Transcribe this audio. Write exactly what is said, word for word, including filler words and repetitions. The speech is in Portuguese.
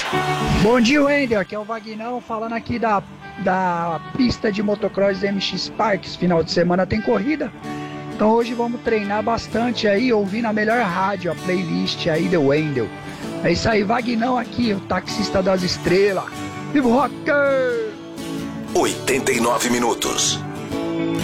Bom dia, Wender. Aqui é o Vagnão falando aqui da, da pista de motocross M X Parks. Final de semana tem corrida. Então hoje vamos treinar bastante aí, ouvindo a melhor rádio, a playlist aí do Wendel. É isso aí, Vagnão aqui, o taxista das estrelas. Viva o rocker! oitenta e nove minutos.